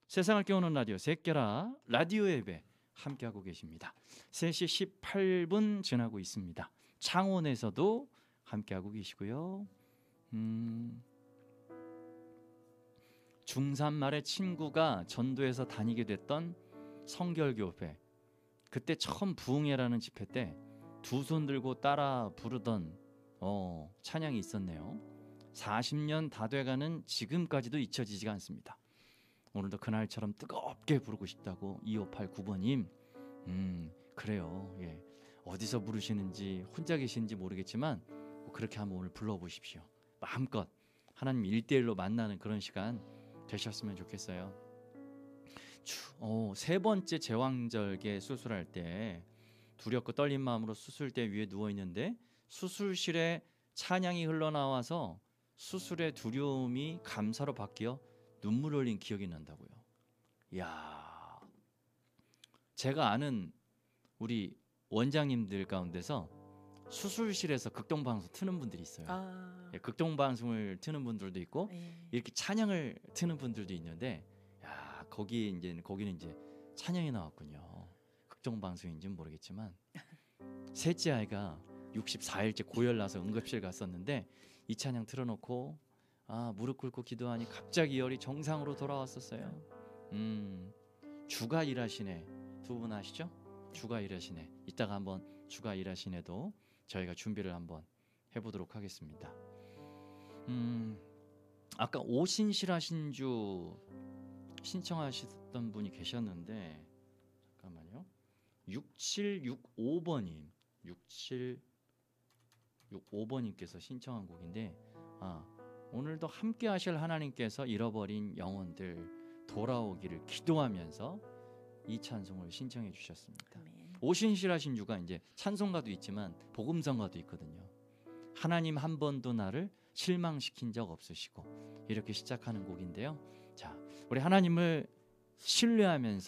세상을 깨우는 라디오 새끼라 라디오 앱에 함께하고 계십니다. 3시 18분 지나고 있습니다. 창원에서도 함께하고 계시고요. 중3 말에 친구가 전도에서 다니게 됐던 성결교회, 그때 처음 부흥회라는 집회 때 두 손 들고 따라 부르던 찬양이 있었네요. 40년 다 돼가는 지금까지도 잊혀지지가 않습니다. 오늘도 그날처럼 뜨겁게 부르고 싶다고 2589번님. 그래요. 예. 어디서 부르시는지 혼자 계시는지 모르겠지만 그렇게 한번 오늘 불러보십시오. 마음껏 하나님 1대1로 만나는 그런 시간 되셨으면 좋겠어요. 세 번째 제왕절개 수술할 때 두렵고 떨린 마음으로 수술대 위에 누워있는데 수술실에 찬양이 흘러나와서 수술의 두려움이 감사로 바뀌어 눈물 흘린 기억이 난다고요. 이야, 제가 아는 우리 원장님들 가운데서 수술실에서 극동방송 트는 분들이 있어요. 예, 극동방송을 트는 분들도 있고 이렇게 찬양을 트는 분들도 있는데, 야, 거기는 이제 찬양이 나왔군요. 극동방송인지는 모르겠지만 셋째 아이가 64일째 고열나서 응급실 갔었는데 이 찬양 틀어놓고 무릎 꿇고 기도하니 갑자기 열이 정상으로 돌아왔었어요. 주가 일하시네. 두 분 아시죠? 주가 일하시네. 이따가 한번 주가 일하시네도 저희가 준비를 한번 해보도록 하겠습니다. 아까 오신실하신주 신청하셨던 분이 계셨는데, 잠깐만요. 6765번님 6765번님께서 신청한 곡인데, 오늘도 함께 하실 하나님께서 잃어버린 영혼들 돌아오기를 기도하면서 이 찬송을 신청해 주셨습니다. 아멘. 오신실하신 주가 이제 찬송가도 있지만 복음성가도 있거든요. 하나님 한 번도 나를 실망시킨 적 없으시고, 이렇게 시작하는 곡인데요. 자, 우리 하나님을 신뢰하면서